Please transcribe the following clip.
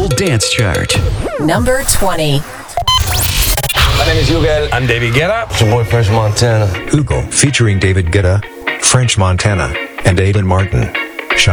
Global Dance Chart. Number 20. My name is Hugo. I'm David Guetta. It's your boy French Montana. Hugo, featuring David Guetta, French Montana, and Aidan Martin.